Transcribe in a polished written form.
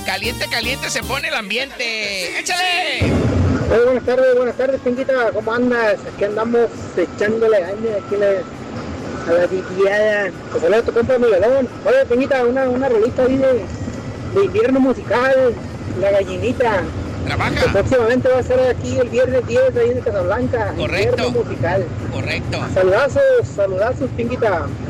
Caliente, caliente se pone el ambiente. ¡Échale! Buenas tardes, Pinguita. ¿Cómo andas? Aquí andamos echándole ganas aquí a la viviada. Pues saludos a tu compa Miguelón. Oye, Pinguita, una rolita ahí de invierno musical, La Gallinita. Trabaja. Que próximamente va a ser aquí el viernes 10 ahí en Casablanca. Correcto. Invierno musical. Correcto. Saludazos, Pinguita.